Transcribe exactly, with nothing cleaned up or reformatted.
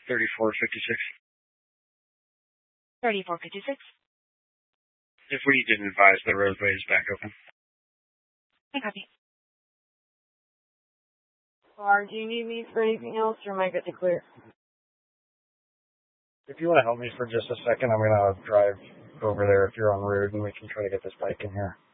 thirty-four fifty-six. thirty-four fifty-six. If we didn't advise, the roadway is back open. I copy. Or do you need me for anything else, or am I good to clear? If you want to help me for just a second, I'm going to drive over there if you're en route, and we can try to get this bike in here.